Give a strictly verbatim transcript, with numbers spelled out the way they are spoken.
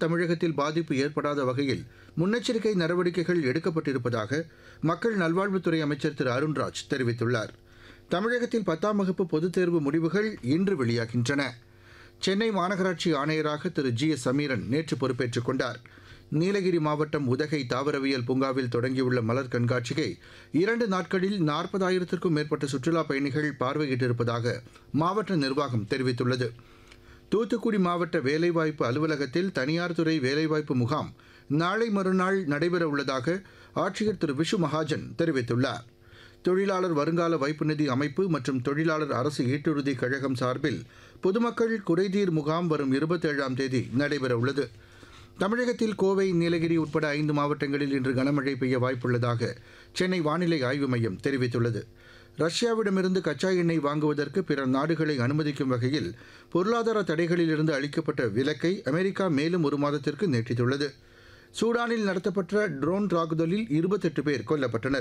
தமிழகத்தில் பாதிப்பு ஏற்படாத வகையில் முன்னெச்சரிக்கை நடவடிக்கைகள் எடுக்கப்பட்டிருப்பதாக மக்கள் நல்வாழ்வுத்துறை அமைச்சர் திரு அருண்ராஜ் தெரிவித்துள்ளார். தமிழகத்தில் பத்தாம் வகுப்பு பொதுத் தேர்வு முடிவுகள் இன்று வெளியாகின்றன. சென்னை மாநகராட்சி ஆணையராக திரு ஜி எஸ் சமீரன் நேற்று பொறுப்பேற்றுக் கொண்டார். நீலகிரி மாவட்டம் உதகை தாவரவியல் பூங்காவில் தொடங்கியுள்ள மலர் கண்காட்சியை இரண்டு நாட்களில் நாற்பதாயிரத்திற்கும் மேற்பட்ட சுற்றுலாப் பயணிகள் பார்வையிட்டிருப்பதாக மாவட்ட நிர்வாகம் தெரிவித்துள்ளது. தூத்துக்குடி மாவட்ட வேலைவாய்ப்பு அலுவலகத்தில் தனியார் துறை வேலைவாய்ப்பு முகாம் நாளை மறுநாள் நடைபெறவுள்ளதாக ஆட்சியர் திரு விஷு மகாஜன் தெரிவித்துள்ளார். தொழிலாளர் வருங்கால வைப்பு நிதி அமைப்பு மற்றும் தொழிலாளர் அரசு ஈட்டுறுதி கழகம் சார்பில் பொதுமக்கள் குறைதீர் முகாம் வரும் இருபத்தேழாம் தேதி நடைபெறவுள்ளது. தமிழகத்தில் கோவை, நீலகிரி உட்பட ஐந்து மாவட்டங்களில் இன்று கனமழை பெய்ய வாய்ப்புள்ளதாக சென்னை வானிலை ஆய்வு மையம் தெரிவித்துள்ளது. ரஷ்யாவிடமிருந்து கச்சா எண்ணெய் வாங்குவதற்கு பிற நாடுகளை அனுமதிக்கும் வகையில் பொருளாதார தடைகளிலிருந்து அளிக்கப்பட்ட விலக்கை அமெரிக்கா மேலும் ஒரு மாதத்திற்கு நீட்டித்துள்ளது. சூடானில் நடத்தப்பட்ட ட்ரோன் தாக்குதலில் இருபத்தெட்டு பேர் கொல்லப்பட்டனர்.